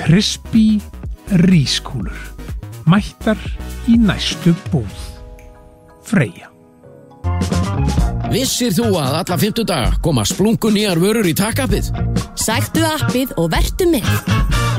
Crispy rískúlur. Mættar í næstu búð. Freyja. Vissir þú að alla 50 daga koma splunkunýjar vörur í Takk appið? Sæktu appið og vertu með.